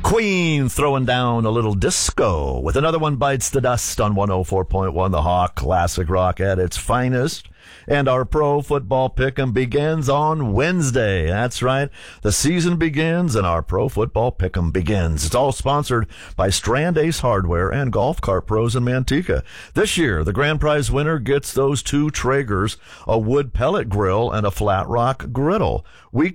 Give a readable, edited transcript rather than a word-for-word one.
Queen throwing down a little disco with another one bites the dust on 104.1 The Hawk, classic rock at its finest. And our pro football pick'em begins on Wednesday. That's right. The season begins and our pro football pick'em begins. It's all sponsored by Strand Ace Hardware and Golf Cart Pros in Manteca. This year, the grand prize winner gets those two Traegers, a wood pellet grill and a flat rock griddle.